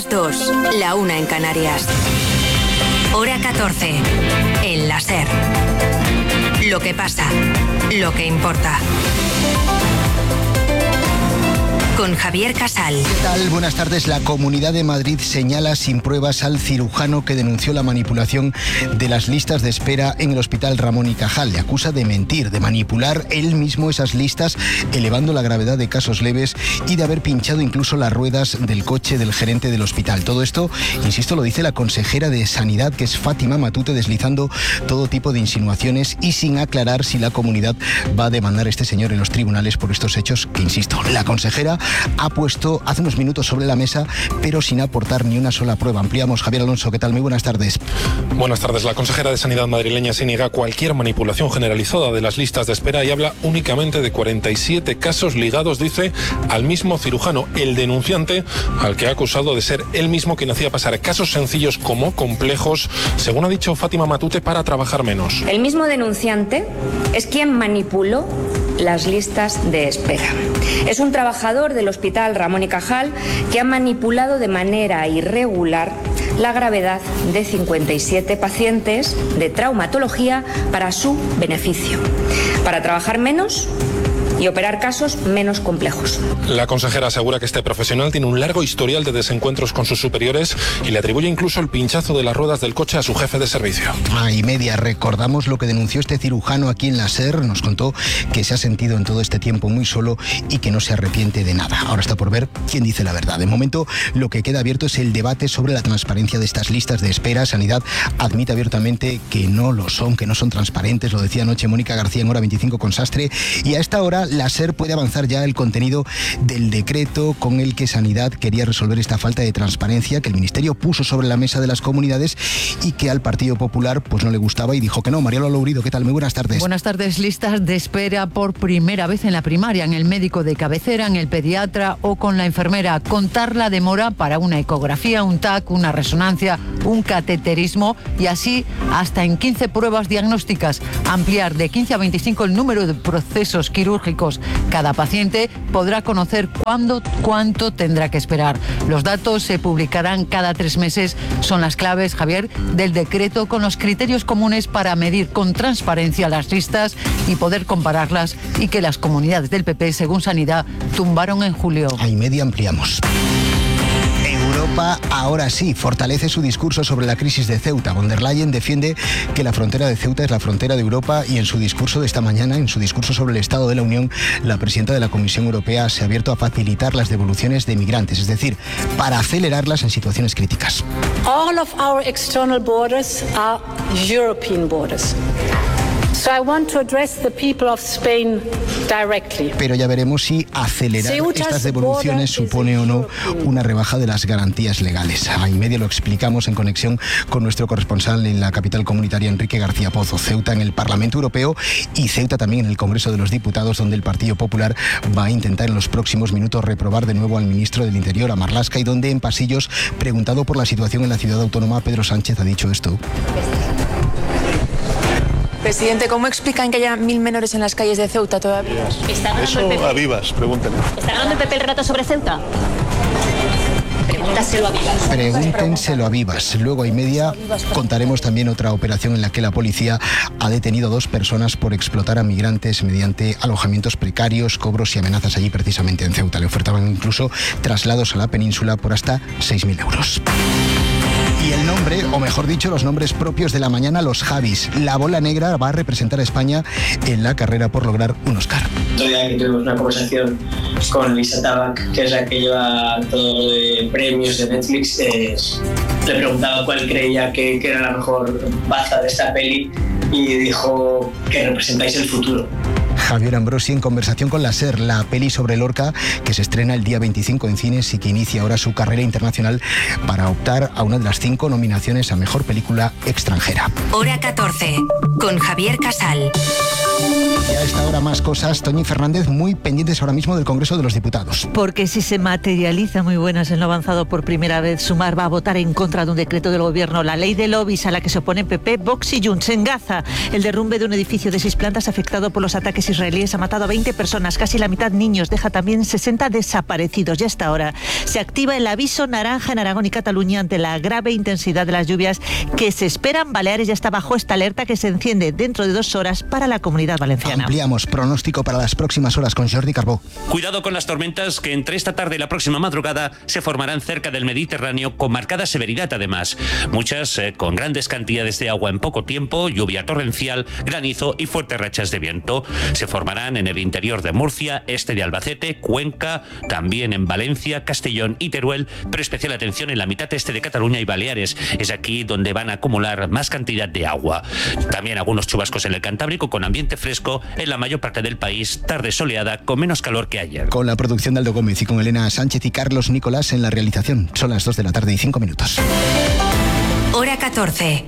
las 2, la 1 en Canarias. Hora 14, en la SER. Lo que pasa, lo que importa. Con Javier Casal. ¿Qué tal? Buenas tardes. La Comunidad de Madrid señala sin pruebas al cirujano que denunció la manipulación de las listas de espera en el Hospital Ramón y Cajal. Le acusa de mentir, de manipular él mismo esas listas, elevando la gravedad de casos leves y de haber pinchado incluso las ruedas del coche del gerente del hospital. Todo esto, insisto, lo dice la consejera de Sanidad, que es Fátima Matute, deslizando todo tipo de insinuaciones y sin aclarar si la comunidad va a demandar a este señor en los tribunales por estos hechos que, insisto, la consejera ha puesto hace unos minutos sobre la mesa, pero sin aportar ni una sola prueba. Ampliamos. Javier Alonso, ¿qué tal? Muy buenas tardes. Buenas tardes. La consejera de Sanidad madrileña se niega a cualquier manipulación generalizada de las listas de espera y habla únicamente de 47 casos ligados, dice, al mismo cirujano, el denunciante, al que ha acusado de ser él mismo quien hacía pasar casos sencillos como complejos, según ha dicho Fátima Matute, para trabajar menos. El mismo denunciante es quien manipuló las listas de espera. Es un trabajador del Hospital Ramón y Cajal que ha manipulado de manera irregular la gravedad de 57 pacientes de traumatología para su beneficio, para trabajar menos y operar casos menos complejos. La consejera asegura que este profesional tiene un largo historial de desencuentros con sus superiores y le atribuye incluso el pinchazo de las ruedas del coche a su jefe de servicio. Y media, recordamos lo que denunció este cirujano aquí en la SER. Nos contó que se ha sentido en todo este tiempo muy solo y que no se arrepiente de nada. Ahora está por ver quién dice la verdad. De momento, lo que queda abierto es el debate sobre la transparencia de estas listas de espera. Sanidad admite abiertamente que no lo son, que no son transparentes. Lo decía anoche Mónica García en Hora 25 con Sastre. Y a esta hora la SER puede avanzar ya el contenido del decreto con el que Sanidad quería resolver esta falta de transparencia que el Ministerio puso sobre la mesa de las comunidades y que al Partido Popular pues no le gustaba y dijo que no. Mariano Lourido, ¿qué tal? Muy buenas tardes. Buenas tardes. Listas de espera por primera vez en la primaria, en el médico de cabecera, en el pediatra o con la enfermera. Contar la demora para una ecografía, un TAC, una resonancia, un cateterismo y así hasta en 15 pruebas diagnósticas. Ampliar de 15 a 25 el número de procesos quirúrgicos. Cada paciente podrá conocer cuánto tendrá que esperar. Los datos se publicarán cada 3 meses. Son las claves, Javier, del decreto con los criterios comunes para medir con transparencia las listas y poder compararlas y que las comunidades del PP, según Sanidad, tumbaron en julio. Ahí media ampliamos. Europa ahora sí fortalece su discurso sobre la crisis de Ceuta. Von der Leyen defiende que la frontera de Ceuta es la frontera de Europa y en su discurso de esta mañana, en su discurso sobre el Estado de la Unión, la presidenta de la Comisión Europea se ha abierto a facilitar las devoluciones de migrantes, es decir, para acelerarlas en situaciones críticas. All of our external borders are European borders. So I want to address the people of Spain directly. Pero ya veremos si acelerar estas devoluciones supone o no una rebaja de las garantías legales. A media lo explicamos en conexión con nuestro corresponsal en la capital comunitaria, Enrique García Pozo. Ceuta en el Parlamento Europeo y Ceuta también en el Congreso de los Diputados, donde el Partido Popular va a intentar en los próximos minutos reprobar de nuevo al ministro del Interior, a Marlaska, y donde en pasillos, preguntado por la situación en la ciudad autónoma, Pedro Sánchez ha dicho esto. Presidente, ¿cómo explican que haya 1000 menores en las calles de Ceuta todavía? Eso a Vivas, pregúntenle. ¿Está hablando el PP el rato sobre Ceuta? Pregúntaselo a Vivas. Pregúntenselo a Vivas. Luego a media contaremos también otra operación en la que la policía ha detenido a 2 personas por explotar a migrantes mediante alojamientos precarios, cobros y amenazas allí precisamente en Ceuta. Le ofertaban incluso traslados a la península por hasta 6.000 euros. Y el nombre, o mejor dicho, los nombres propios de la mañana, los Javis. La bola negra va a representar a España en la carrera por lograr un Oscar. Todavía que tuvimos una conversación con Lisa Tabac, que es la que lleva todo lo de premios de Netflix, le preguntaba cuál creía que era la mejor baza de esta peli y dijo que representáis el futuro. Javier Ambrosi en conversación con la SER, la peli sobre Lorca que se estrena el día 25 en cines y que inicia ahora su carrera internacional para optar a una de las 5 nominaciones a Mejor Película Extranjera. Hora 14, con Javier Casal. Y a esta hora más cosas. Toñi Fernández, muy pendientes ahora mismo del Congreso de los Diputados. Porque si se materializa, muy buenas, en lo avanzado por primera vez, Sumar va a votar en contra de un decreto del Gobierno, la ley de lobbies a la que se oponen PP, Vox y Junts. En Gaza, el derrumbe de un edificio de 6 plantas afectado por los ataques ataques israelíes ha matado a 20 personas, casi la mitad niños, deja también 60 desaparecidos. Y hasta ahora se activa el aviso naranja en Aragón y Cataluña ante la grave intensidad de las lluvias que se esperan. Baleares ya está bajo esta alerta que se enciende dentro de 2 horas para la Comunidad Valenciana. Ampliamos pronóstico para las próximas horas con Jordi Carbó. Cuidado con las tormentas que entre esta tarde y la próxima madrugada se formarán cerca del Mediterráneo con marcada severidad además. Muchas con grandes cantidades de agua en poco tiempo, lluvia torrencial, granizo y fuertes rachas de viento. Se formarán en el interior de Murcia, este de Albacete, Cuenca, también en Valencia, Castellón y Teruel, pero especial atención en la mitad este de Cataluña y Baleares. Es aquí donde van a acumular más cantidad de agua. También algunos chubascos en el Cantábrico con ambiente fresco en la mayor parte del país, tarde soleada con menos calor que ayer. Con la producción de Aldo Gómez y con Elena Sánchez y Carlos Nicolás en la realización. Son las 2 de la tarde y 5 minutos. Hora 14.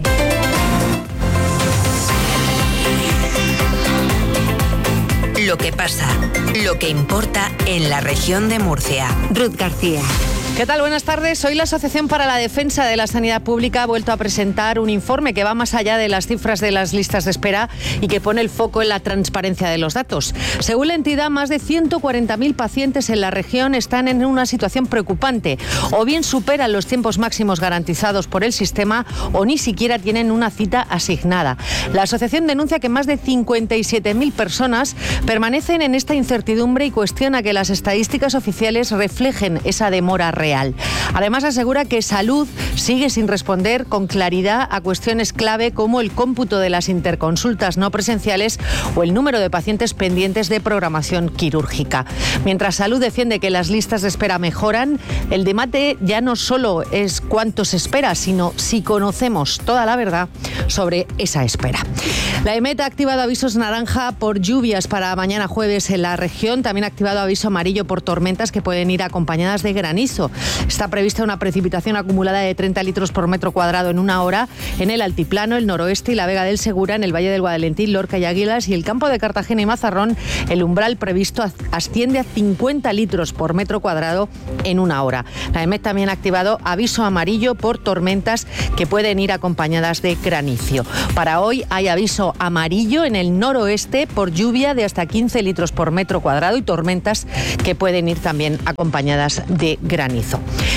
Lo que pasa, lo que importa en la región de Murcia. Ruth García. ¿Qué tal? Buenas tardes. Hoy la Asociación para la Defensa de la Sanidad Pública ha vuelto a presentar un informe que va más allá de las cifras de las listas de espera y que pone el foco en la transparencia de los datos. Según la entidad, más de 140.000 pacientes en la región están en una situación preocupante. O bien superan los tiempos máximos garantizados por el sistema o ni siquiera tienen una cita asignada. La asociación denuncia que más de 57.000 personas permanecen en esta incertidumbre y cuestiona que las estadísticas oficiales reflejen esa demora real. Además, asegura que Salud sigue sin responder con claridad a cuestiones clave como el cómputo de las interconsultas no presenciales o el número de pacientes pendientes de programación quirúrgica. Mientras Salud defiende que las listas de espera mejoran, el debate ya no solo es cuánto se espera, sino si conocemos toda la verdad sobre esa espera. La EMET ha activado avisos naranja por lluvias para mañana jueves en la región. También ha activado aviso amarillo por tormentas que pueden ir acompañadas de granizo. Está prevista una precipitación acumulada de 30 litros por metro cuadrado en 1 hora en el altiplano, el noroeste y la Vega del Segura, en el Valle del Guadalentín, Lorca y Águilas, y el campo de Cartagena y Mazarrón. El umbral previsto asciende a 50 litros por metro cuadrado en 1 hora. La EMET también ha activado aviso amarillo por tormentas que pueden ir acompañadas de granizo. Para hoy hay aviso amarillo en el noroeste por lluvia de hasta 15 litros por metro cuadrado y tormentas que pueden ir también acompañadas de granizo.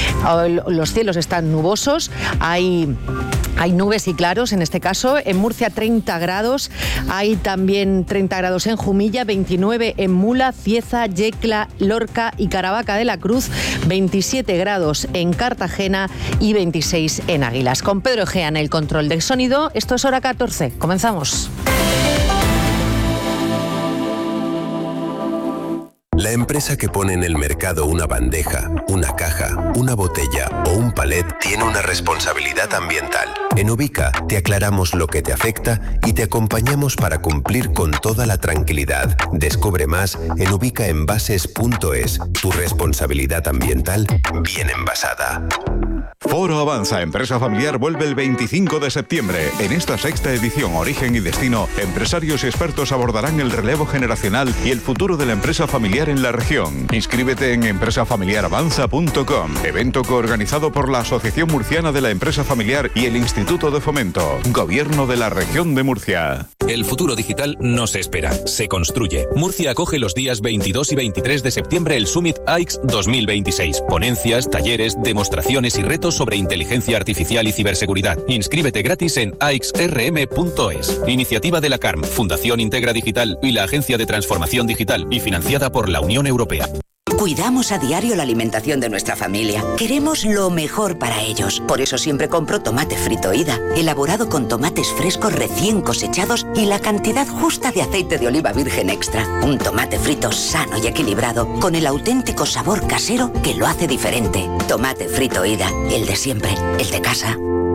Los cielos están nubosos, hay nubes y claros en este caso. En Murcia 30 grados, hay también 30 grados en Jumilla, 29 en Mula, Cieza, Yecla, Lorca y Caravaca de la Cruz, 27 grados en Cartagena y 26 en Águilas. Con Pedro Egea en el control de sonido, esto es Hora 14. Comenzamos. La empresa que pone en el mercado una bandeja, una caja, una botella o un palet tiene una responsabilidad ambiental. En Ubica te aclaramos lo que te afecta y te acompañamos para cumplir con toda la tranquilidad. Descubre más en ubicaenvases.es. Tu responsabilidad ambiental bien envasada. Foro Avanza Empresa Familiar vuelve el 25 de septiembre. En esta 6ª edición Origen y Destino, empresarios y expertos abordarán el relevo generacional y el futuro de la empresa familiar en la región. Inscríbete en empresafamiliaravanza.com. Evento coorganizado por la Asociación Murciana de la Empresa Familiar y el Instituto de Fomento. Gobierno de la Región de Murcia. El futuro digital no se espera, se construye. Murcia acoge los días 22 y 23 de septiembre el Summit AIX 2026. Ponencias, talleres, demostraciones y retos sobre inteligencia artificial y ciberseguridad. Inscríbete gratis en aixrm.es. Iniciativa de la CARM, Fundación Integra Digital y la Agencia de Transformación Digital y financiada por la Unión Europea. Cuidamos a diario la alimentación de nuestra familia. Queremos lo mejor para ellos. Por eso siempre compro tomate frito Ida, elaborado con tomates frescos recién cosechados y la cantidad justa de aceite de oliva virgen extra. Un tomate frito sano y equilibrado, con el auténtico sabor casero que lo hace diferente. Tomate frito Ida, el de siempre, el de casa.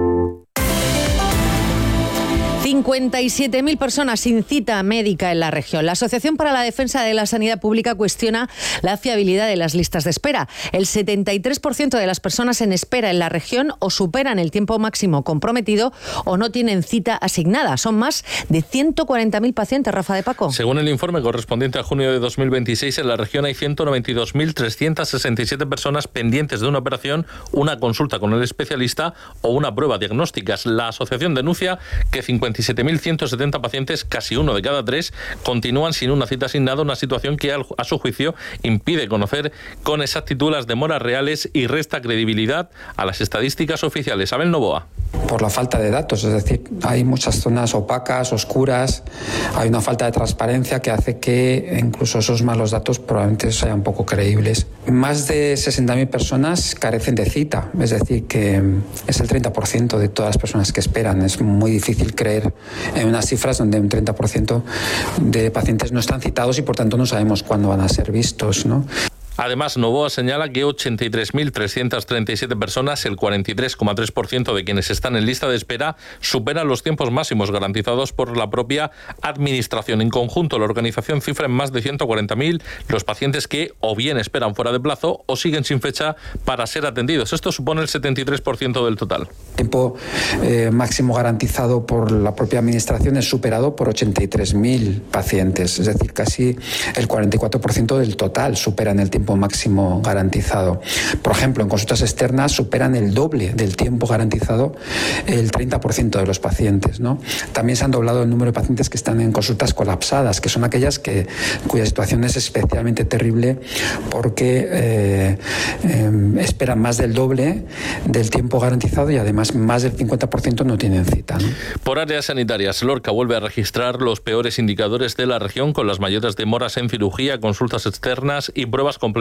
57.000 personas sin cita médica en la región. La Asociación para la Defensa de la Sanidad Pública cuestiona la fiabilidad de las listas de espera. El 73% de las personas en espera en la región o superan el tiempo máximo comprometido o no tienen cita asignada. Son más de 140.000 pacientes, Rafa de Paco. Según el informe correspondiente a junio de 2026, en la región hay 192.367 personas pendientes de una operación, una consulta con el especialista o una prueba diagnóstica. La asociación denuncia que 57 17.170 pacientes, casi 1 de cada 3, continúan sin una cita asignada, una situación que a su juicio impide conocer con exactitud las demoras reales y resta credibilidad a las estadísticas oficiales. Abel Novoa. Por la falta de datos, es decir, hay muchas zonas opacas, oscuras, hay una falta de transparencia que hace que incluso esos malos datos probablemente sean poco creíbles. Más de 60.000 personas carecen de cita, es decir, que es el 30% de todas las personas que esperan. Es muy difícil creer en unas cifras donde un 30% de pacientes no están citados y por tanto no sabemos cuándo van a ser vistos, ¿no? Además, Novoa señala que 83.337 personas, el 43,3% de quienes están en lista de espera, superan los tiempos máximos garantizados por la propia Administración. En conjunto, la organización cifra en más de 140.000 los pacientes que o bien esperan fuera de plazo o siguen sin fecha para ser atendidos. Esto supone el 73% del total. El tiempo máximo garantizado por la propia Administración es superado por 83.000 pacientes, es decir, casi el 44% del total superan el tiempo máximo garantizado. Por ejemplo, en consultas externas superan el doble del tiempo garantizado el 30% de los pacientes, ¿no? También se han doblado el número de pacientes que están en consultas colapsadas, que son aquellas cuya situación es especialmente terrible porque esperan más del doble del tiempo garantizado y además más del 50% no tienen cita, ¿no? Por áreas sanitarias, Lorca vuelve a registrar los peores indicadores de la región, con las mayores demoras en cirugía, consultas externas y pruebas complementarias.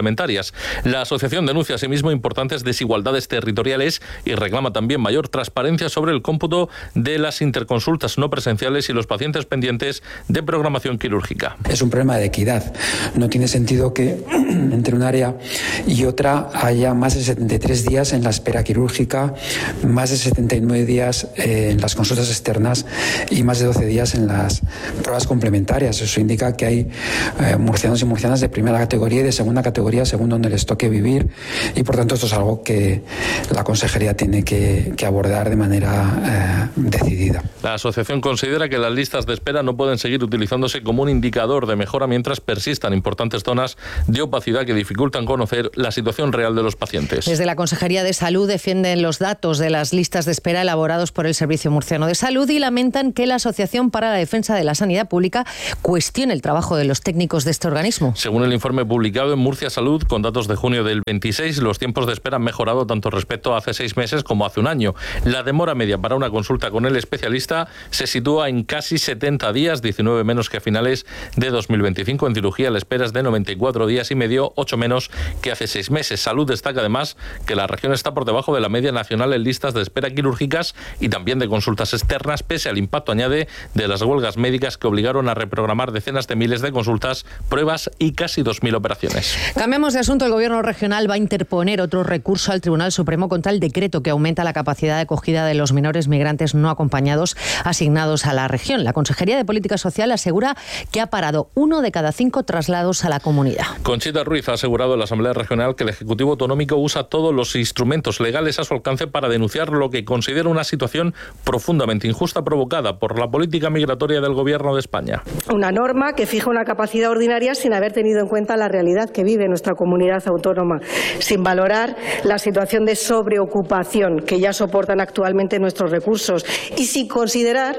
La asociación denuncia asimismo importantes desigualdades territoriales y reclama también mayor transparencia sobre el cómputo de las interconsultas no presenciales y los pacientes pendientes de programación quirúrgica. Es un problema de equidad. No tiene sentido que entre un área y otra haya más de 73 días en la espera quirúrgica, más de 79 días en las consultas externas y más de 12 días en las pruebas complementarias. Eso indica que hay murcianos y murcianas de primera categoría y de segunda categoría según donde les toque vivir, y por tanto esto es algo que la Consejería tiene que abordar de manera decidida. La asociación considera que las listas de espera no pueden seguir utilizándose como un indicador de mejora mientras persistan importantes zonas de opacidad que dificultan conocer la situación real de los pacientes. Desde la Consejería de Salud defienden los datos de las listas de espera elaborados por el Servicio Murciano de Salud y lamentan que la Asociación para la Defensa de la Sanidad Pública cuestione el trabajo de los técnicos de este organismo. Según el informe publicado en Murcia Salud, con datos de junio del 26, los tiempos de espera han mejorado tanto respecto a hace 6 meses como hace un año. La demora media para una consulta con el especialista se sitúa en casi 70 días, 19 menos que a finales de 2025. En cirugía la espera es de 94 días y medio, 8 menos que hace 6 meses. Salud destaca además que la región está por debajo de la media nacional en listas de espera quirúrgicas y también de consultas externas, pese al impacto, añade, de las huelgas médicas que obligaron a reprogramar decenas de miles de consultas, pruebas y casi 2.000 operaciones. Cambiamos de asunto. El Gobierno regional va a interponer otro recurso al Tribunal Supremo contra el decreto que aumenta la capacidad de acogida de los menores migrantes no acompañados asignados a la región. La Consejería de Política Social asegura que ha parado 1 de cada 5 traslados a la comunidad. Conchita Ruiz ha asegurado en la Asamblea Regional que el Ejecutivo Autonómico usa todos los instrumentos legales a su alcance para denunciar lo que considera una situación profundamente injusta provocada por la política migratoria del Gobierno de España. Una norma que fija una capacidad ordinaria sin haber tenido en cuenta la realidad que vive nuestra comunidad autónoma, sin valorar la situación de sobreocupación que ya soportan actualmente nuestros recursos y sin considerar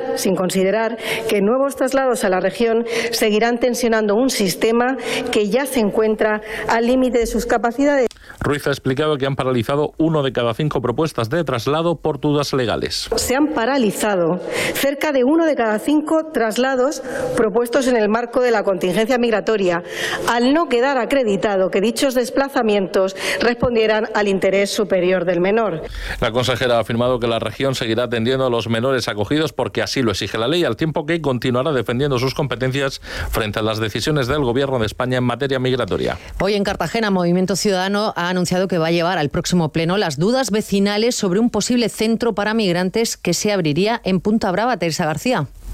que nuevos traslados a la región seguirán tensionando un sistema que ya se encuentra al límite de sus capacidades. Ruiz ha explicado que han paralizado 1 de cada 5 propuestas de traslado por dudas legales. Se han paralizado cerca de 1 de cada 5 traslados propuestos en el marco de la contingencia migratoria, al no quedar acreditado que dichos desplazamientos respondieran al interés superior del menor. La consejera ha afirmado que la región seguirá atendiendo a los menores acogidos porque así lo exige la ley, al tiempo que continuará defendiendo sus competencias frente a las decisiones del Gobierno de España en materia migratoria. Hoy en Cartagena, Movimiento Ciudadano ha anunciado que va a llevar al próximo pleno las dudas vecinales sobre un posible centro para migrantes que se abriría en Punta Brava. Teresa García.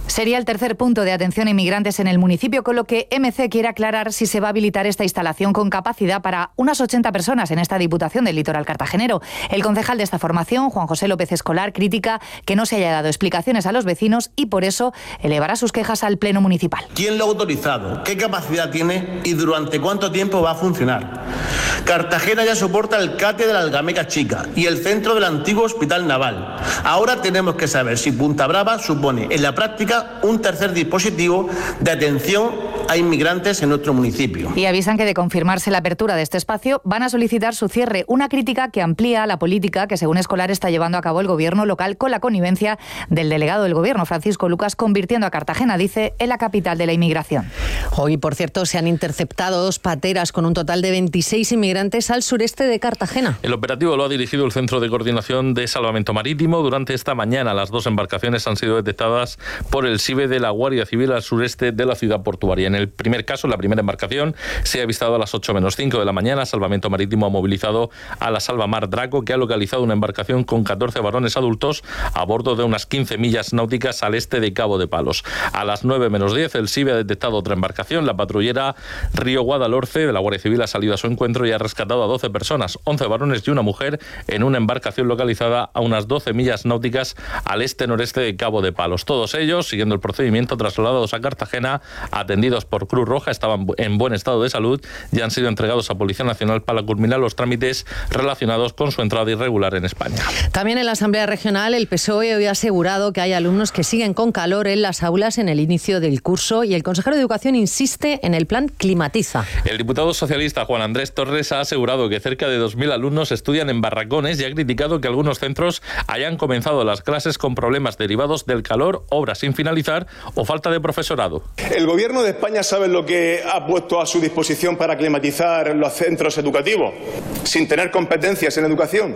Sería el tercer punto de atención a inmigrantes en el municipio, con lo que MC quiere aclarar si se va a habilitar esta instalación con capacidad para unas 80 personas en esta Diputación del Litoral cartagenero. El concejal de esta formación, Juan José López Escolar, critica que no se haya dado explicaciones a los vecinos y por eso elevará sus quejas al Pleno Municipal. ¿Quién lo ha autorizado? ¿Qué capacidad tiene? ¿Y durante cuánto tiempo va a funcionar? Cartagena ya soporta el CATE de la Algameca Chica y el centro del antiguo Hospital Naval. Ahora tenemos que saber si Punta Brava supone en la práctica un tercer dispositivo de atención a inmigrantes en nuestro municipio. Y avisan que de confirmarse la apertura de este espacio van a solicitar su cierre, una crítica que amplía la política que según Escolar está llevando a cabo el gobierno local con la connivencia del delegado del gobierno, Francisco Lucas, convirtiendo a Cartagena, dice, en la capital de la inmigración. Hoy, por cierto, se han interceptado 2 pateras con un total de 26 inmigrantes al sureste de Cartagena. El operativo lo ha dirigido el Centro de Coordinación de Salvamento Marítimo. Durante esta mañana las 2 embarcaciones han sido detectadas por el SIBE de la Guardia Civil al sureste de la ciudad portuaria. En el primer caso, la primera embarcación se ha avistado a las 8:05 de la mañana. Salvamento Marítimo ha movilizado a la Salvamar Draco, que ha localizado una embarcación con 14 varones adultos a bordo de unas 15 millas náuticas al este de Cabo de Palos. A las 9:10 el SIBE ha detectado otra embarcación. La patrullera Río Guadalhorce de la Guardia Civil ha salido a su encuentro y ha rescatado a 12 personas, 11 varones y una mujer, en una embarcación localizada a unas 12 millas náuticas al este-noreste de Cabo de Palos. Todos ellos, siguiendo el procedimiento, trasladados a Cartagena, atendidos por Cruz Roja, estaban en buen estado de salud y han sido entregados a Policía Nacional para culminar los trámites relacionados con su entrada irregular en España. También en la Asamblea Regional, el PSOE hoy ha asegurado que hay alumnos que siguen con calor en las aulas en el inicio del curso y el consejero de Educación insiste en el plan Climatiza. El diputado socialista Juan Andrés Torres ha asegurado que cerca de 2.000 alumnos estudian en barracones y ha criticado que algunos centros hayan comenzado las clases con problemas derivados del calor, obras sin finalizar o falta de profesorado. El Gobierno de España sabe lo que ha puesto a su disposición para climatizar los centros educativos, sin tener competencias en educación,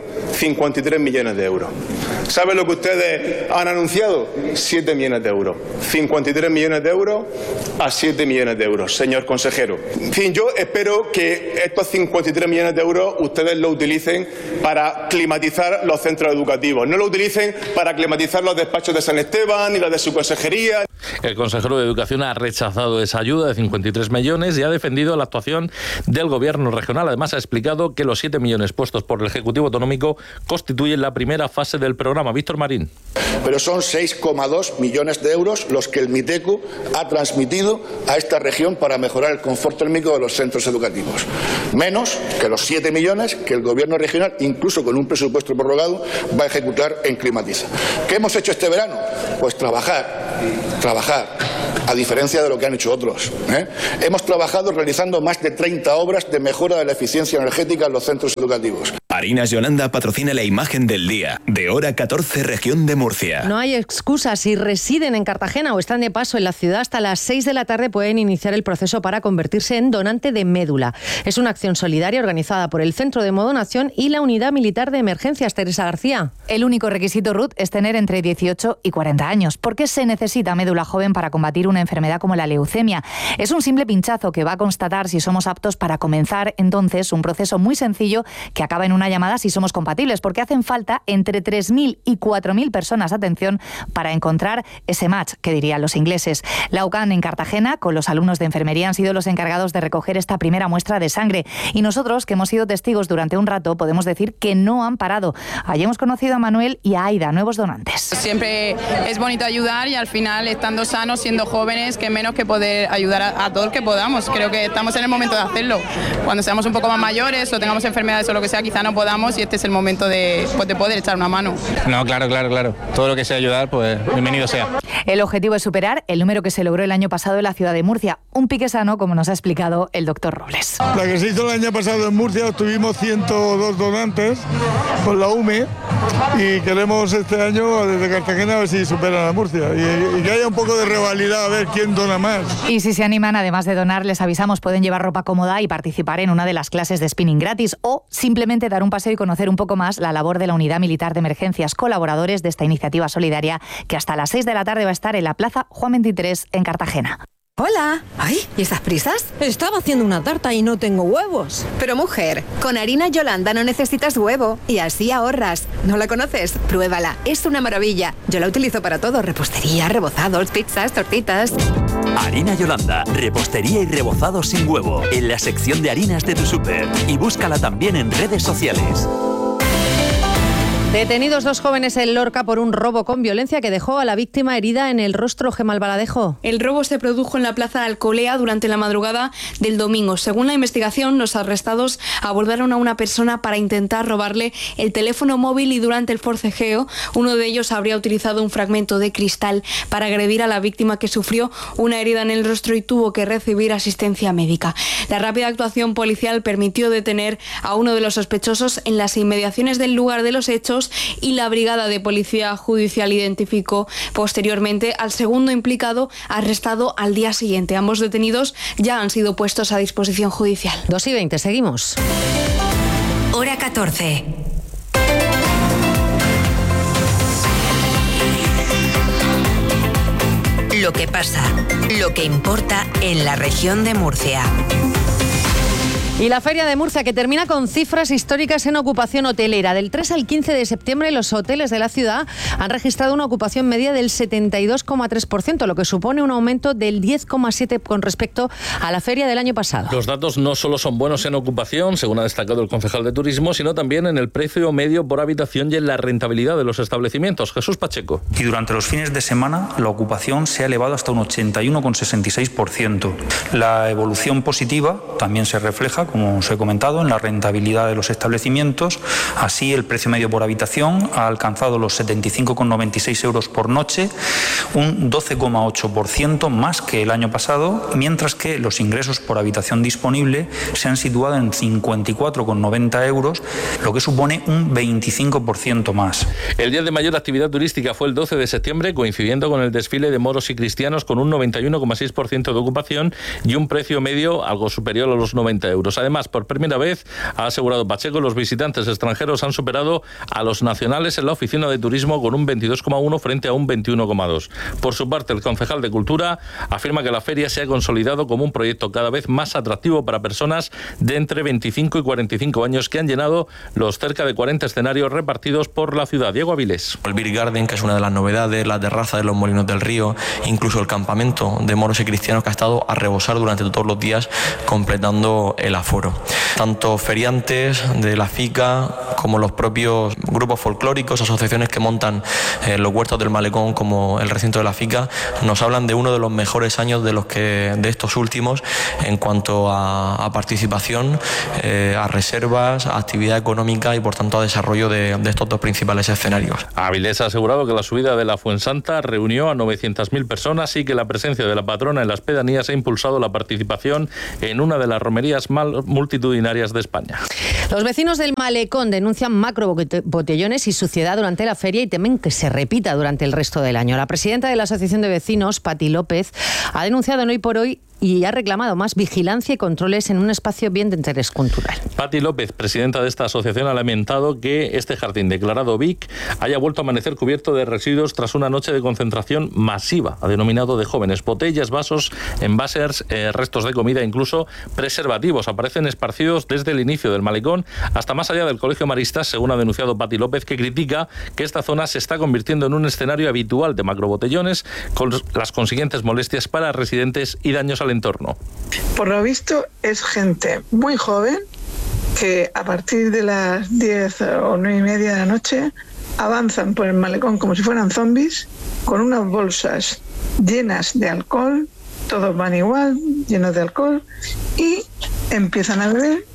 53 millones de euros. ¿Sabe lo que ustedes han anunciado? 7 millones de euros. 53 millones de euros a 7 millones de euros, señor consejero. En fin, yo espero que estos 53 millones de euros ustedes lo utilicen para climatizar los centros educativos. No lo utilicen para climatizar los despachos de San Esteban ni los de su consejería. El consejero de Educación ha rechazado esa ayuda de 53 millones y ha defendido la actuación del Gobierno regional. Además, ha explicado que los 7 millones puestos por el Ejecutivo Autonómico constituyen la primera fase del programa. Víctor Marín. Pero son 6,2 millones de euros los que el MITECU ha transmitido a esta región para mejorar el confort térmico de los centros educativos. Menos que los 7 millones que el Gobierno regional, incluso con un presupuesto prorrogado, va a ejecutar en Climatiza. ¿Qué hemos hecho este verano? Pues trabajar, a diferencia de lo que han hecho otros. Hemos trabajado realizando más de 30 obras de mejora de la eficiencia energética en los centros educativos. Harinas Yolanda patrocina la imagen del día, de hora 14, región de Murcia. No hay excusas. Si residen en Cartagena o están de paso en la ciudad, hasta las 6 de la tarde pueden iniciar el proceso para convertirse en donante de médula. Es una acción solidaria organizada por el Centro de Modonación y la Unidad Militar de Emergencias. Teresa García. El único requisito, Ruth, es tener entre 18 y 40 años. ¿Por qué se necesita médula joven para combatir una enfermedad como la leucemia? Es un simple pinchazo que va a constatar si somos aptos para comenzar entonces un proceso muy sencillo que acaba en una llamada si somos compatibles, porque hacen falta entre 3.000 y 4.000 personas, atención, para encontrar ese match, que dirían los ingleses. La UCAN en Cartagena, con los alumnos de enfermería, han sido los encargados de recoger esta primera muestra de sangre y nosotros, que hemos sido testigos durante un rato, podemos decir que no han parado. Allí hemos conocido a Manuel y a Aida, nuevos donantes. Siempre es bonito ayudar y al final, estando sanos, siendo jóvenes, que menos que poder ayudar a todos que podamos. Creo que estamos en el momento de hacerlo. Cuando seamos un poco más mayores o tengamos enfermedades o lo que sea, quizá no podamos y este es el momento de poder echar una mano. No, claro. Todo lo que sea ayudar, pues bienvenido sea. El objetivo es superar el número que se logró el año pasado en la ciudad de Murcia. Un pique sano, como nos ha explicado el doctor Robles. La que se hizo el año pasado en Murcia, tuvimos 102 donantes con la UME y queremos este año desde Cartagena a ver si superan a Murcia y que haya un poco de rivalidad a ver quién dona más. Y si se animan, además de donar, les avisamos, pueden llevar ropa cómoda y participar en una de las clases de spinning gratis o simplemente dar un paseo y conocer un poco más la labor de la Unidad Militar de Emergencias, colaboradores de esta iniciativa solidaria que hasta las 6 de la tarde va a estar en la Plaza Juan 23 en Cartagena. Hola. Ay, ¿y esas prisas? Estaba haciendo una tarta y no tengo huevos. Pero mujer, con harina Yolanda no necesitas huevo y así ahorras. ¿No la conoces? Pruébala, es una maravilla. Yo la utilizo para todo, repostería, rebozados, pizzas, tortitas. Harina Yolanda, repostería y rebozados sin huevo, en la sección de harinas de tu súper. Y búscala también en redes sociales. Detenidos 2 jóvenes en Lorca por un robo con violencia que dejó a la víctima herida en el rostro. Gemma Albaladejo. El robo se produjo en la plaza de Alcolea durante la madrugada del domingo. Según la investigación, los arrestados abordaron a una persona para intentar robarle el teléfono móvil y durante el forcejeo uno de ellos habría utilizado un fragmento de cristal para agredir a la víctima, que sufrió una herida en el rostro y tuvo que recibir asistencia médica. La rápida actuación policial permitió detener a uno de los sospechosos en las inmediaciones del lugar de los hechos y la brigada de policía judicial identificó posteriormente al segundo implicado, arrestado al día siguiente. Ambos detenidos ya han sido puestos a disposición judicial. 2:20, seguimos. Hora 14. Lo que pasa, lo que importa en la región de Murcia. Y la Feria de Murcia, que termina con cifras históricas en ocupación hotelera. Del 3 al 15 de septiembre, los hoteles de la ciudad han registrado una ocupación media del 72,3%, lo que supone un aumento del 10,7% con respecto a la feria del año pasado. Los datos no solo son buenos en ocupación, según ha destacado el concejal de Turismo, sino también en el precio medio por habitación y en la rentabilidad de los establecimientos. Jesús Pacheco. Y durante los fines de semana, la ocupación se ha elevado hasta un 81,66%. La evolución positiva también se refleja, como os he comentado, en la rentabilidad de los establecimientos. Así, el precio medio por habitación ha alcanzado los 75,96 euros por noche, un 12,8% más que el año pasado, mientras que los ingresos por habitación disponible se han situado en 54,90 euros, lo que supone un 25% más. El día de mayor actividad turística fue el 12 de septiembre, coincidiendo con el desfile de moros y cristianos, con un 91,6% de ocupación y un precio medio algo superior a los 90 euros. Además, por primera vez, ha asegurado Pacheco, los visitantes extranjeros han superado a los nacionales en la oficina de turismo con un 22,1 frente a un 21,2. Por su parte, el concejal de Cultura afirma que la feria se ha consolidado como un proyecto cada vez más atractivo para personas de entre 25 y 45 años que han llenado los cerca de 40 escenarios repartidos por la ciudad. Diego Avilés. El Beer Garden, que es una de las novedades, la terraza de los Molinos del Río, incluso el campamento de moros y cristianos, que ha estado a rebosar durante todos los días, completando el aforo. Tanto feriantes de la FICA como los propios grupos folclóricos, asociaciones que montan los huertos del Malecón como el recinto de la FICA, nos hablan de uno de los mejores años de estos últimos en cuanto a participación, a reservas, a actividad económica y por tanto a desarrollo de estos dos principales escenarios. Avilés ha asegurado que la subida de la Fuensanta reunió a 900.000 personas y que la presencia de la patrona en las pedanías ha impulsado la participación en una de las romerías multitudinarias de España. Los vecinos del Malecón denuncian macrobotellones y suciedad durante la feria y temen que se repita durante el resto del año. La presidenta de la Asociación de Vecinos, Pati López, ha denunciado en Hoy por Hoy y ha reclamado más vigilancia y controles en un espacio bien de interés cultural. Pati López, presidenta de esta asociación, ha lamentado que este jardín declarado BIC haya vuelto a amanecer cubierto de residuos tras una noche de concentración masiva, ha denominado, de jóvenes. Botellas, vasos, envases, restos de comida, incluso preservativos aparecen esparcidos desde el inicio del Malecón hasta más allá del Colegio Maristas, según ha denunciado Pati López, que critica que esta zona se está convirtiendo en un escenario habitual de macrobotellones, con las consiguientes molestias para residentes y daños al entorno. Por lo visto es gente muy joven que a partir de las 10 o 9:30 de la noche avanzan por el Malecón como si fueran zombies, con unas bolsas llenas de alcohol, todos van igual, llenos de alcohol, y empiezan a beber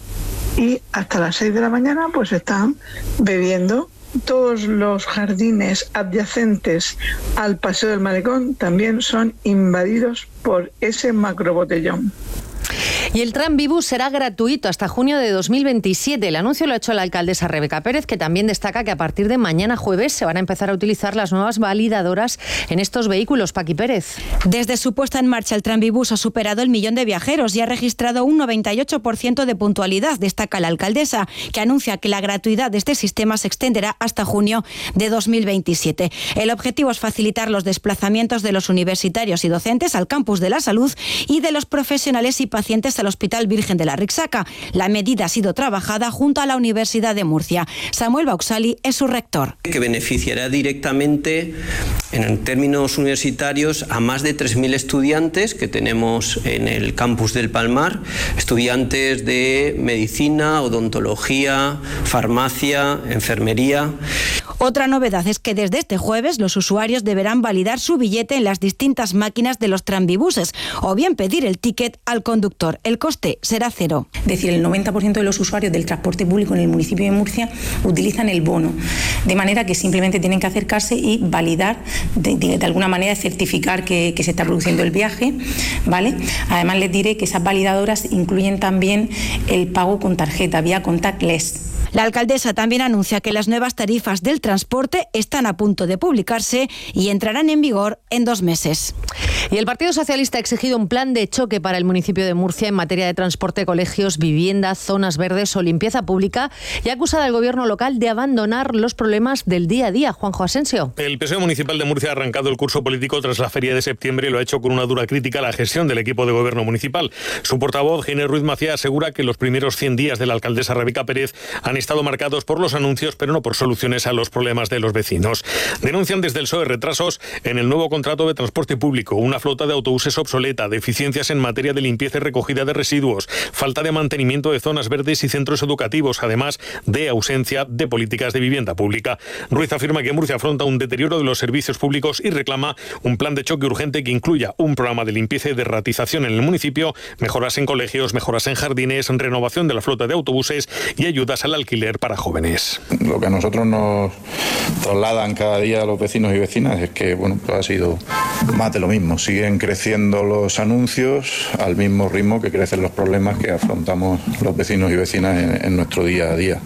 y hasta las 6 de la mañana pues están bebiendo. Todos los jardines adyacentes al Paseo del Malecón también son invadidos por ese macrobotellón. Y el Tranvibus será gratuito hasta junio de 2027. El anuncio lo ha hecho la alcaldesa Rebeca Pérez, que también destaca que a partir de mañana jueves se van a empezar a utilizar las nuevas validadoras en estos vehículos. Paqui Pérez. Desde su puesta en marcha, el Tranvibus ha superado el 1.000.000 de viajeros y ha registrado un 98% de puntualidad, destaca la alcaldesa, que anuncia que la gratuidad de este sistema se extenderá hasta junio de 2027. El objetivo es facilitar los desplazamientos de los universitarios y docentes al campus de la salud y de los profesionales y pacientes al Hospital Virgen de la Rixaca. La medida ha sido trabajada junto a la Universidad de Murcia. Samuel Bauxali es su rector. Que beneficiará directamente, en términos universitarios, a más de 3.000 estudiantes que tenemos en el campus del Palmar, estudiantes de medicina, odontología, farmacia, enfermería. Otra novedad es que desde este jueves los usuarios deberán validar su billete en las distintas máquinas de los tranvibuses o bien pedir el ticket al conductor. El coste será cero. Es decir, el 90% de los usuarios del transporte público en el municipio de Murcia utilizan el bono, de manera que simplemente tienen que acercarse y validar, de alguna manera certificar que se está produciendo el viaje, ¿vale? Además les diré que esas validadoras incluyen también el pago con tarjeta vía contactless. La alcaldesa también anuncia que las nuevas tarifas del transporte están a punto de publicarse y entrarán en vigor en 2 meses. Y el Partido Socialista ha exigido un plan de choque para el municipio de Murcia en materia de transporte, colegios, vivienda, zonas verdes o limpieza pública y ha acusado al gobierno local de abandonar los problemas del día a día. Juanjo Asensio. El PSOE municipal de Murcia ha arrancado el curso político tras la feria de septiembre y lo ha hecho con una dura crítica a la gestión del equipo de gobierno municipal. Su portavoz, Ginés Ruiz Macía, asegura que los primeros 100 días de la alcaldesa Rebeca Pérez han estado marcados por los anuncios, pero no por soluciones a los problemas de los vecinos. Denuncian desde el PSOE retrasos en el nuevo contrato de transporte público, una flota de autobuses obsoleta, deficiencias en materia de limpieza y recogida de residuos, falta de mantenimiento de zonas verdes y centros educativos, además de ausencia de políticas de vivienda pública. Ruiz afirma que Murcia afronta un deterioro de los servicios públicos y reclama un plan de choque urgente que incluya un programa de limpieza y de ratización en el municipio, mejoras en colegios, mejoras en jardines, renovación de la flota de autobuses y ayudas al alquiler para jóvenes. Lo que a nosotros nos trasladan cada día los vecinos y vecinas es que pues ha sido más de lo mismo. Siguen creciendo los anuncios al mismo ritmo que crecen los problemas que afrontamos los vecinos y vecinas en nuestro día a día.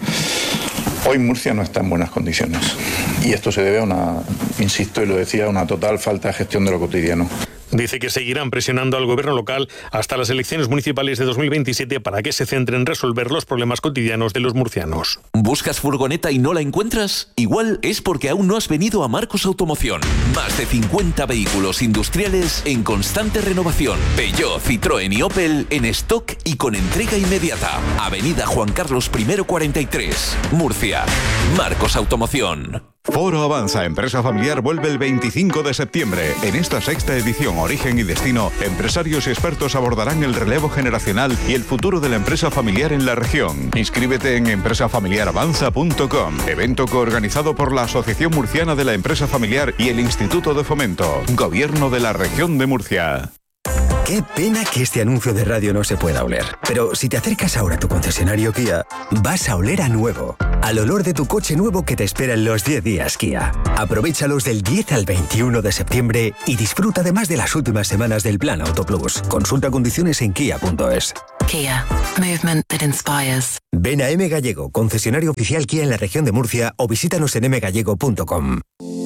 Hoy Murcia no está en buenas condiciones y esto se debe a una, insisto y lo decía, a una total falta de gestión de lo cotidiano. Dice que seguirán presionando al gobierno local hasta las elecciones municipales de 2027 para que se centre en resolver los problemas cotidianos de los murcianos. ¿Buscas furgoneta y no la encuentras? Igual es porque aún no has venido a Marcos Automoción. Más de 50 vehículos industriales en constante renovación. Peugeot, Citroën y Opel en stock y con entrega inmediata. Avenida Juan Carlos I 43, Murcia. Marcos Automoción. Foro Avanza Empresa Familiar vuelve el 25 de septiembre. En esta 6ª edición Origen y Destino, empresarios y expertos abordarán el relevo generacional y el futuro de la empresa familiar en la región. Inscríbete en empresafamiliaravanza.com. Evento coorganizado por la Asociación Murciana de la Empresa Familiar y el Instituto de Fomento. Gobierno de la Región de Murcia. Qué pena que este anuncio de radio no se pueda oler. Pero si te acercas ahora a tu concesionario Kia, vas a oler a nuevo. Al olor de tu coche nuevo que te espera en los 10 días Kia. Aprovéchalos del 10 al 21 de septiembre y disfruta además de las últimas semanas del Plan Auto Plus. Consulta condiciones en kia.es. Kia. Movement that inspires. Ven a M Gallego, concesionario oficial Kia en la región de Murcia o visítanos en mgallego.com.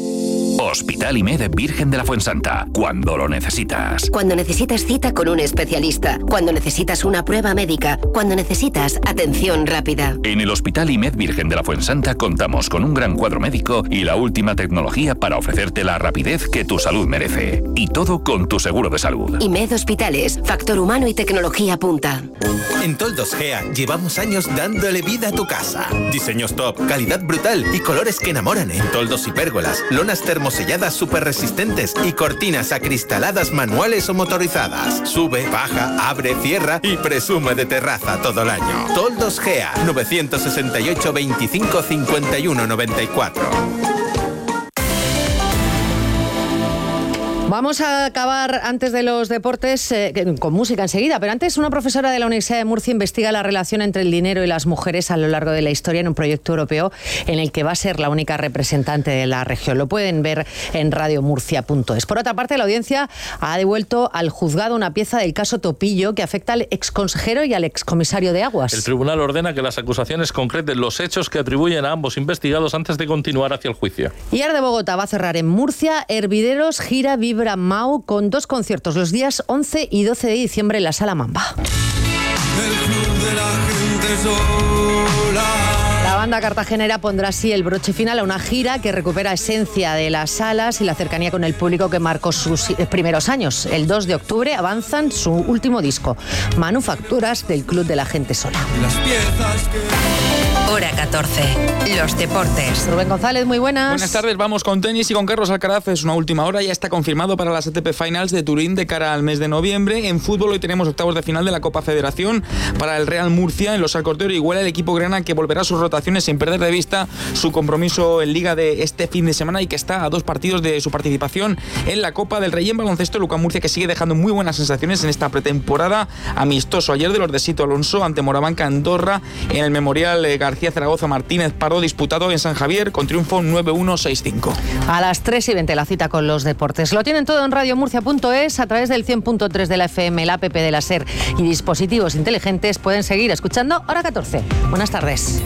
Hospital IMED Virgen de la Fuensanta. Cuando lo necesitas. Cuando necesitas cita con un especialista. Cuando necesitas una prueba médica. Cuando necesitas atención rápida. En el Hospital IMED Virgen de la Fuensanta contamos con un gran cuadro médico y la última tecnología para ofrecerte la rapidez que tu salud merece. Y todo con tu seguro de salud. IMED Hospitales. Factor humano y tecnología punta. En Toldos Gea llevamos años dándole vida a tu casa. Diseños top, calidad brutal y colores que enamoran en toldos y pérgolas, lonas termoselladas súper resistentes y cortinas acristaladas manuales o motorizadas. Sube, baja, abre, cierra y presume de terraza todo el año. Toldos Gea, 968 25 51 94. Vamos a acabar antes de los deportes con música enseguida, pero antes una profesora de la Universidad de Murcia investiga la relación entre el dinero y las mujeres a lo largo de la historia en un proyecto europeo en el que va a ser la única representante de la región. Lo pueden ver en radiomurcia.es. Por otra parte, la audiencia ha devuelto al juzgado una pieza del caso Topillo que afecta al exconsejero y al excomisario de Aguas. El tribunal ordena que las acusaciones concreten los hechos que atribuyen a ambos investigados antes de continuar hacia el juicio. Y Ar de Bogotá va a cerrar en Murcia Hervideros gira Vibra Mau con 2 conciertos los días 11 y 12 de diciembre en la Sala Mamba. El club de la gente sola. La banda cartagenera pondrá así el broche final a una gira que recupera esencia de las salas y la cercanía con el público que marcó sus primeros años. El 2 de octubre avanzan su último disco, Manufacturas del Club de la Gente Sola. Hora 14. Los deportes. Rubén González, muy buenas. Buenas tardes, vamos con tenis y con Carlos Alcaraz. Es una última hora, ya está confirmado para las ATP Finals de Turín de cara al mes de noviembre. En fútbol hoy tenemos octavos de final de la Copa Federación para el Real Murcia. En los Arcos de Orihuela el equipo grana que volverá a sus rotaciones sin perder de vista su compromiso en Liga de este fin de semana y que está a 2 partidos de su participación en la Copa del Rey. En baloncesto, Luka Murcia que sigue dejando muy buenas sensaciones en esta pretemporada. Amistoso ayer de los de Sito Alonso ante Morabanca Andorra en el Memorial García Zaragoza Martínez Pardo, disputado en San Javier con triunfo 9-1-6-5. A las 3:20 la cita con los deportes. Lo tienen todo en radiomurcia.es a través del 100.3 de la FM, el app de la SER y dispositivos inteligentes. Pueden seguir escuchando Hora 14. Buenas tardes.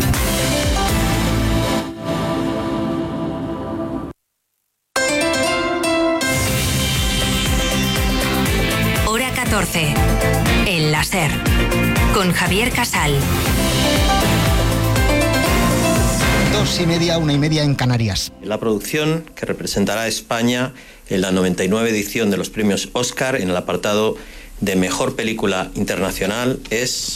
Hora 14. En la SER. Con Javier Casal. 2:30, 1:30 en Canarias. La producción que representará a España en la 99 edición de los premios Oscar en el apartado de Mejor Película Internacional es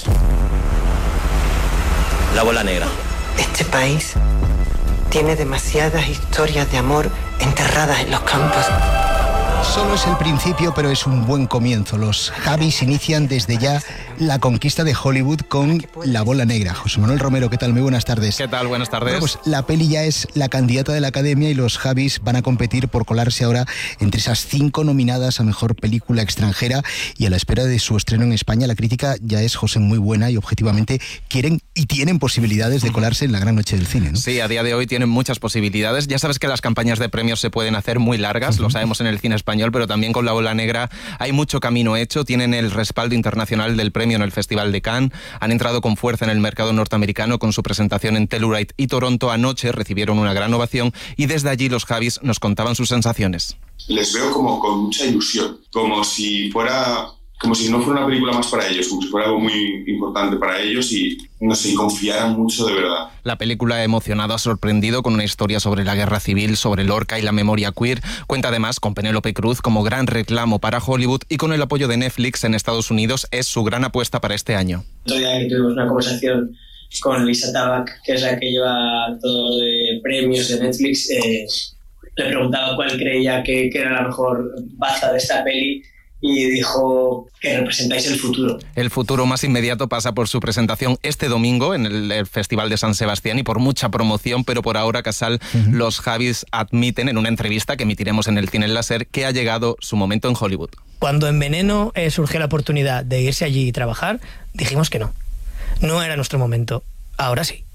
La Bola Negra. Este país tiene demasiadas historias de amor enterradas en los campos. Solo es el principio, pero es un buen comienzo. Los Javis inician desde ya la conquista de Hollywood con La Bola Negra. José Manuel Romero, ¿qué tal? Muy buenas tardes. ¿Qué tal? Buenas tardes. Bueno, pues la peli ya es la candidata de la Academia y los Javis van a competir por colarse ahora entre esas 5 nominadas a Mejor Película Extranjera y a la espera de su estreno en España. La crítica ya es, José, muy buena y objetivamente quieren y tienen posibilidades de colarse en la gran noche del cine, ¿no? Sí, a día de hoy tienen muchas posibilidades. Ya sabes que las campañas de premios se pueden hacer muy largas, lo sabemos en el cine español, pero también con La Bola Negra hay mucho camino hecho. Tienen el respaldo internacional del premio en el Festival de Cannes, han entrado con fuerza en el mercado norteamericano con su presentación en Telluride y Toronto. Anoche recibieron una gran ovación y desde allí los Javis nos contaban sus sensaciones. Les veo como con mucha ilusión, como si no fuera una película más para ellos, como si fuera algo muy importante para ellos y no sé, confiaran mucho de verdad. La película ha emocionado, ha sorprendido con una historia sobre la guerra civil, sobre Lorca y la memoria queer. Cuenta además con Penélope Cruz como gran reclamo para Hollywood y con el apoyo de Netflix en Estados Unidos es su gran apuesta para este año. Otro día que tuvimos una conversación con Lisa Tabak, que es la que lleva todo de premios de Netflix, le preguntaba cuál creía que era la mejor baza de esta peli y dijo que representáis el futuro. El futuro más inmediato pasa por su presentación este domingo en el Festival de San Sebastián y por mucha promoción, pero por ahora, Casal, los Javis admiten en una entrevista que emitiremos en el Cine Láser que ha llegado su momento en Hollywood. Cuando en Veneno surgió la oportunidad de irse allí y trabajar, dijimos que no. No era nuestro momento. Ahora sí.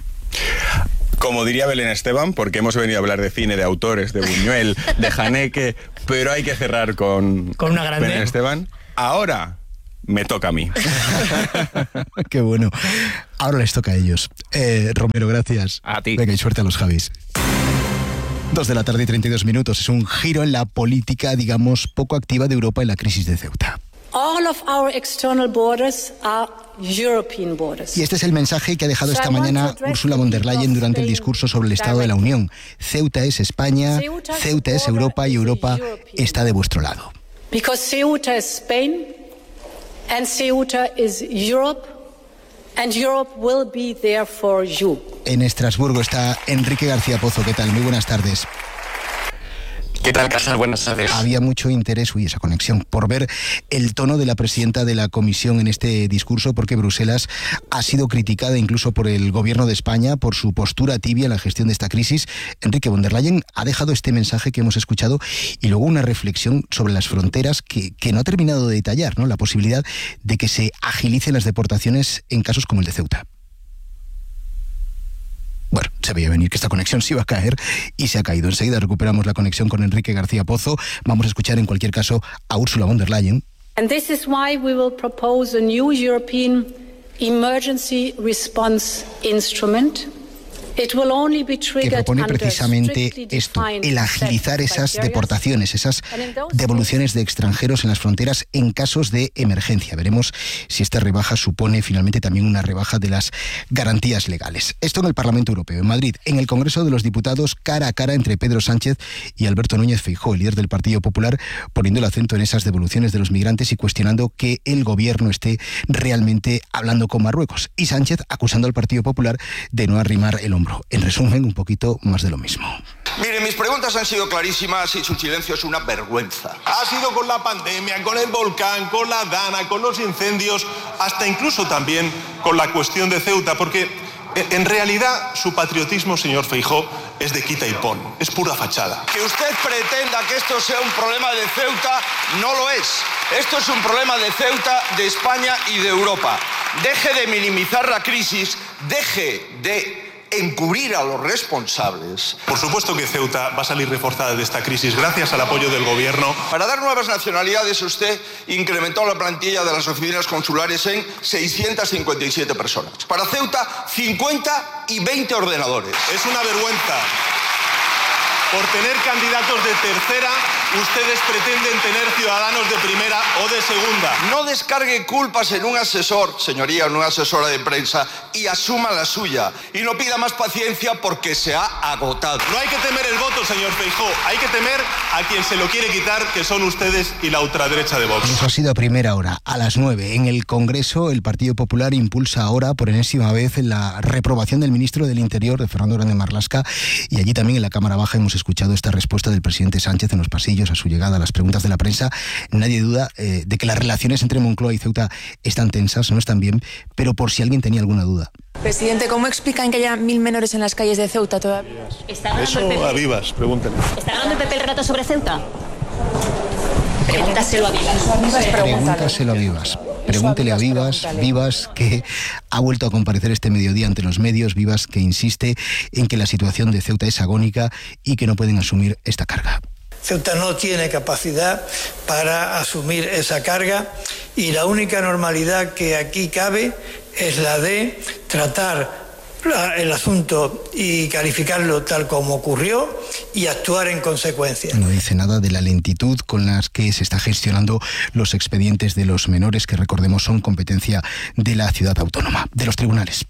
Como diría Belén Esteban, porque hemos venido a hablar de cine, de autores, de Buñuel, de Haneke, pero hay que cerrar con una grande. Belén Esteban. Ahora me toca a mí. Qué bueno. Ahora les toca a ellos. Romero, gracias. A ti. Venga, y suerte a los Javis. 2:32 p.m. Es un giro en la política, digamos, poco activa de Europa en la crisis de Ceuta. All of our external borders are European borders. Y este es el mensaje que ha dejado esta mañana Ursula von der Leyen durante el discurso sobre el Estado de la Unión. Ceuta es España, Ceuta es Europa y Europa está de vuestro lado. Because Ceuta is Spain and Ceuta is Europe and Europe will be there for you. En Estrasburgo está Enrique García Pozo. ¿Qué tal? Muy buenas tardes. ¿Qué tal, Casal? Buenas tardes. Había mucho interés, esa conexión, por ver el tono de la presidenta de la Comisión en este discurso, porque Bruselas ha sido criticada incluso por el gobierno de España por su postura tibia en la gestión de esta crisis. Enrique von der Leyen ha dejado este mensaje que hemos escuchado y luego una reflexión sobre las fronteras que no ha terminado de detallar, ¿no? La posibilidad de que se agilicen las deportaciones en casos como el de Ceuta. Bueno, se veía venir que esta conexión se iba a caer y se ha caído. Enseguida recuperamos la conexión con Enrique García Pozo. Vamos a escuchar en cualquier caso a Ursula von der Leyen. And this is why we will propose a new European emergency response instrument. It will only be triggered que propone under precisamente strictly esto, defined el agilizar esas deportaciones, esas devoluciones de extranjeros en las fronteras en casos de emergencia. Veremos si esta rebaja supone finalmente también una rebaja de las garantías legales. Esto en el Parlamento Europeo. En Madrid, en el Congreso de los Diputados, cara a cara entre Pedro Sánchez y Alberto Núñez Feijóo, el líder del Partido Popular, poniendo el acento en esas devoluciones de los migrantes y cuestionando que el gobierno esté realmente hablando con Marruecos. Y Sánchez acusando al Partido Popular de no arrimar el hombro. En resumen, un poquito más de lo mismo. Miren, mis preguntas han sido clarísimas y su silencio es una vergüenza. Ha sido con la pandemia, con el volcán, con la Dana, con los incendios, hasta incluso también con la cuestión de Ceuta, porque en realidad su patriotismo, señor Feijóo, es de quita y pon, es pura fachada. Que usted pretenda que esto sea un problema de Ceuta, no lo es. Esto es un problema de Ceuta, de España y de Europa. Deje de minimizar la crisis, deje de encubrir a los responsables. Por supuesto que Ceuta va a salir reforzada de esta crisis gracias al apoyo del gobierno. Para dar nuevas nacionalidades, usted incrementó la plantilla de las oficinas consulares en 657 personas. Para Ceuta, 50 y 20 ordenadores. Es una vergüenza. Por tener candidatos de tercera, ustedes pretenden tener ciudadanos de primera o de segunda. No descargue culpas en un asesor, señoría, en una asesora de prensa, y asuma la suya. Y no pida más paciencia porque se ha agotado. No hay que temer el voto, señor Feijóo. Hay que temer a quien se lo quiere quitar, que son ustedes y la ultraderecha de Vox. Eso ha sido a primera hora, a las 9. En el Congreso, el Partido Popular impulsa ahora, por enésima vez, la reprobación del ministro del Interior, de Fernando Grande Marlaska, y allí también en la Cámara Baja hemos escuchado esta respuesta del presidente Sánchez en los pasillos a su llegada a las preguntas de la prensa. Nadie duda de que las relaciones entre Moncloa y Ceuta están tensas, no están bien, pero por si alguien tenía alguna duda. Presidente, ¿cómo explican que haya 1000 menores en las calles de Ceuta todavía? Eso a Vivas, pregúntenle. ¿Está ganando el PP el relato sobre Ceuta? Pregúntaselo a Vivas. Pregúntaselo a Vivas. Pregúntele a Vivas, que ha vuelto a comparecer este mediodía ante los medios. Vivas, que insiste en que la situación de Ceuta es agónica y que no pueden asumir esta carga. Ceuta no tiene capacidad para asumir esa carga y la única normalidad que aquí cabe es la de tratar el asunto y calificarlo tal como ocurrió y actuar en consecuencia. No dice nada de la lentitud con las que se está gestionando los expedientes de los menores, que recordemos son competencia de la ciudad autónoma, de los tribunales.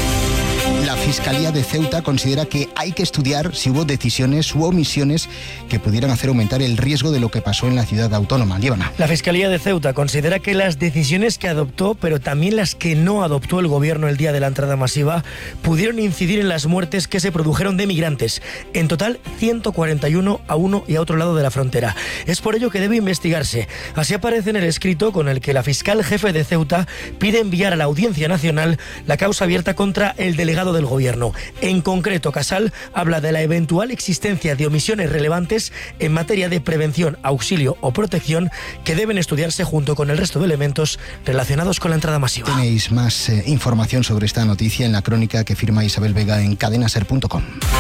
La Fiscalía de Ceuta considera que hay que estudiar si hubo decisiones u omisiones que pudieran hacer aumentar el riesgo de lo que pasó en la ciudad autónoma. Líbana. La Fiscalía de Ceuta considera que las decisiones que adoptó, pero también las que no adoptó el gobierno el día de la entrada masiva, pudieron incidir en las muertes que se produjeron de migrantes. En total, 141 a uno y a otro lado de la frontera. Es por ello que debe investigarse. Así aparece en el escrito con el que la fiscal jefe de Ceuta pide enviar a la Audiencia Nacional la causa abierta contra el delegado del gobierno. En concreto, Casal habla de la eventual existencia de omisiones relevantes en materia de prevención, auxilio o protección que deben estudiarse junto con el resto de elementos relacionados con la entrada masiva. Tenéis más información sobre esta noticia en la crónica que firma Isabel Vega en cadenaser.com.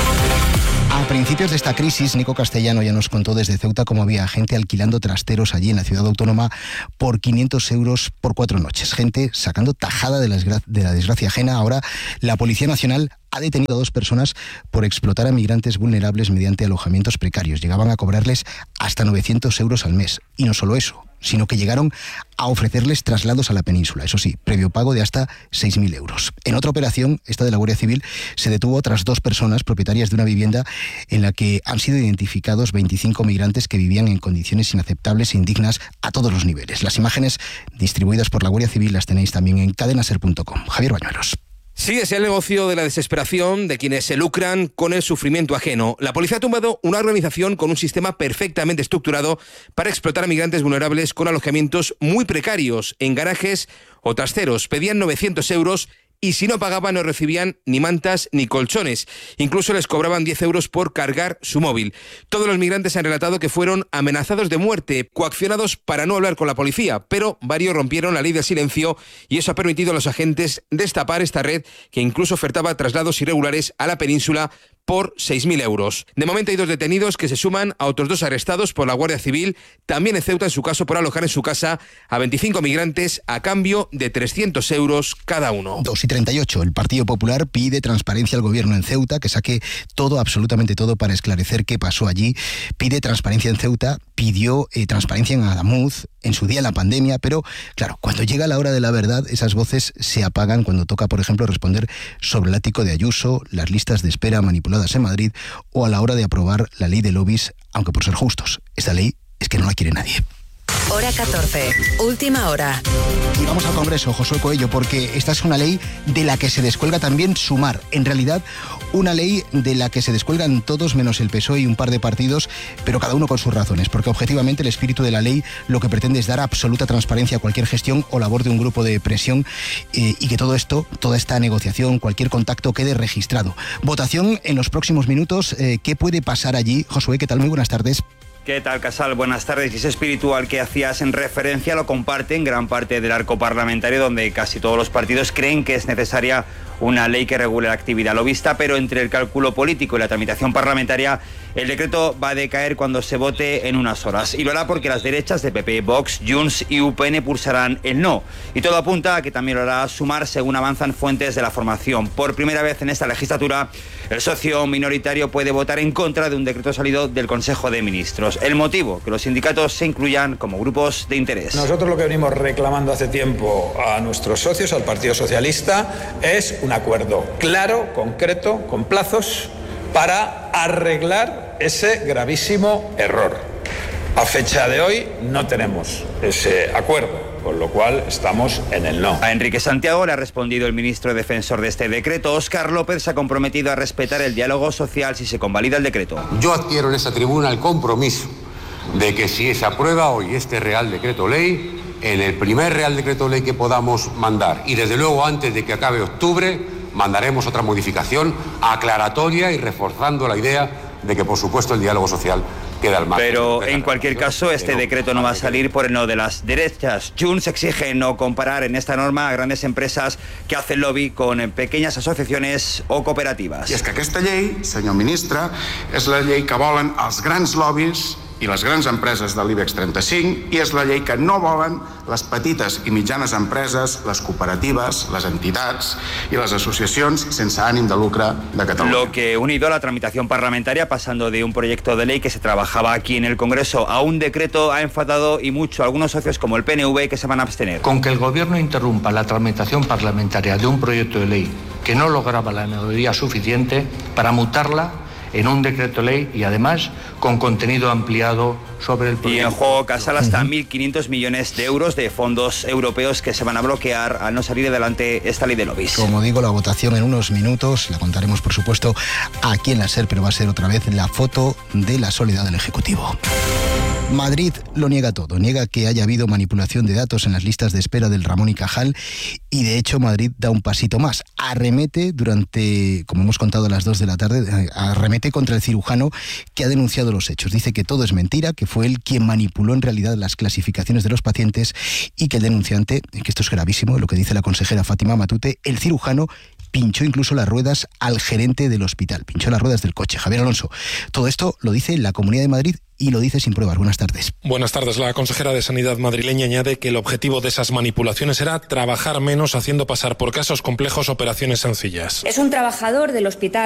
A principios de esta crisis, Nico Castellano ya nos contó desde Ceuta cómo había gente alquilando trasteros allí en la ciudad autónoma por 500 euros por 4 noches. Gente sacando tajada de la desgracia ajena. Ahora la Policía Nacional ha detenido a 2 personas por explotar a migrantes vulnerables mediante alojamientos precarios. Llegaban a cobrarles hasta 900 euros al mes. Y no solo eso, sino que llegaron a ofrecerles traslados a la península, eso sí, previo pago de hasta 6.000 euros. En otra operación, esta de la Guardia Civil, se detuvo a otras 2 personas propietarias de una vivienda en la que han sido identificados 25 migrantes que vivían en condiciones inaceptables e indignas a todos los niveles. Las imágenes distribuidas por la Guardia Civil las tenéis también en cadenaser.com. Javier Bañuelos. Sí, es el negocio de la desesperación de quienes se lucran con el sufrimiento ajeno. La policía ha tumbado una organización con un sistema perfectamente estructurado para explotar a migrantes vulnerables con alojamientos muy precarios en garajes o trasteros. Pedían 900 euros y si no pagaban no recibían ni mantas ni colchones. Incluso les cobraban 10 euros por cargar su móvil. Todos los migrantes han relatado que fueron amenazados de muerte, coaccionados para no hablar con la policía, pero varios rompieron la ley del silencio y eso ha permitido a los agentes destapar esta red que incluso ofertaba traslados irregulares a la península por 6.000 euros. De momento hay 2 detenidos que se suman a otros 2 arrestados por la Guardia Civil, también en Ceuta en su caso por alojar en su casa a 25 migrantes a cambio de 300 euros cada uno. 2:38. El Partido Popular pide transparencia al gobierno en Ceuta, que saque todo, absolutamente todo, para esclarecer qué pasó allí. Pide transparencia en Ceuta, pidió transparencia en Adamuz, en su día en la pandemia, pero claro, cuando llega la hora de la verdad, esas voces se apagan cuando toca, por ejemplo, responder sobre el ático de Ayuso, las listas de espera manipuladas en Madrid o a la hora de aprobar la ley de lobbies, aunque por ser justos, esta ley es que no la quiere nadie. Hora 14, última hora. Y vamos al Congreso, Josué Coello, porque esta es una ley de la que se descuelga también Sumar. En realidad, una ley de la que se descuelgan todos menos el PSOE y un par de partidos, pero cada uno con sus razones, porque objetivamente el espíritu de la ley lo que pretende es dar absoluta transparencia a cualquier gestión o labor de un grupo de presión y que todo esto, toda esta negociación, cualquier contacto quede registrado. Votación en los próximos minutos. ¿Qué puede pasar allí? Josué, ¿qué tal? Muy buenas tardes. ¿Qué tal, Casal? Buenas tardes. Y ese espíritu al que hacías en referencia lo comparten gran parte del arco parlamentario, donde casi todos los partidos creen que es necesaria una ley que regule la actividad lobista, pero entre el cálculo político y la tramitación parlamentaria, el decreto va a decaer cuando se vote en unas horas. Y lo hará porque las derechas de PP, Vox, Junts y UPN pulsarán el no. Y todo apunta a que también lo hará Sumar, según avanzan fuentes de la formación. Por primera vez en esta legislatura, el socio minoritario puede votar en contra de un decreto salido del Consejo de Ministros. El motivo, que los sindicatos se incluyan como grupos de interés. Nosotros lo que venimos reclamando hace tiempo a nuestros socios, al Partido Socialista, es un acuerdo claro, concreto, con plazos, para arreglar ese gravísimo error. A fecha de hoy no tenemos ese acuerdo, con lo cual estamos en el no. A Enrique Santiago le ha respondido el ministro defensor de este decreto. Óscar López se ha comprometido a respetar el diálogo social si se convalida el decreto. Yo adquiero en esta tribuna el compromiso de que si se aprueba hoy este Real Decreto Ley, en el primer Real Decreto Ley que podamos mandar, y desde luego antes de que acabe octubre, mandaremos otra modificación aclaratoria y reforzando la idea de que, por supuesto, el diálogo social queda al margen. Pero, en cualquier caso, este decreto no va a salir por el no de las derechas. Junts exige no comparar en esta norma a grandes empresas que hacen lobby con pequeñas asociaciones o cooperativas. I és que aquesta llei, senyor ministre, és la llei que volen els grans lobbies i les grans empreses de l'IBEX 35 i és la llei que no volen les petites i mitjanes empreses, les cooperatives, les entitats y las asociacions sense ànim de lucre de Cataluña. Lo que, unido a la tramitación parlamentaria, pasando de un proyecto de ley que se trabajaba aquí en el Congreso a un decreto, ha enfadado y mucho a algunos socios como el PNV, que se van a abstener. Con que el Gobierno interrumpa la tramitación parlamentaria de un proyecto de ley que no lograba la mayoría suficiente para mutarla en un decreto ley y además con contenido ampliado sobre el proyecto. Y en juego, Casal, hasta 1.500 millones de euros de fondos europeos que se van a bloquear al no salir adelante esta ley de lobbies. Como digo, la votación en unos minutos, la contaremos por supuesto aquí en la SER, pero va a ser otra vez la foto de la soledad del Ejecutivo. Madrid lo niega todo, niega que haya habido manipulación de datos en las listas de espera del Ramón y Cajal y de hecho Madrid da un pasito más, arremete durante, como hemos contado a las 2 de la tarde, arremete contra el cirujano que ha denunciado los hechos. Dice que todo es mentira, que fue él quien manipuló en realidad las clasificaciones de los pacientes y que el denunciante, que esto es gravísimo, lo que dice la consejera Fátima Matute, el cirujano pinchó incluso las ruedas al gerente del hospital, pinchó las ruedas del coche. Javier Alonso, todo esto lo dice la Comunidad de Madrid y lo dice sin pruebas. Buenas tardes. Buenas tardes. La consejera de Sanidad madrileña añade que el objetivo de esas manipulaciones era trabajar menos haciendo pasar por casos complejos operaciones sencillas. Es un trabajador del hospital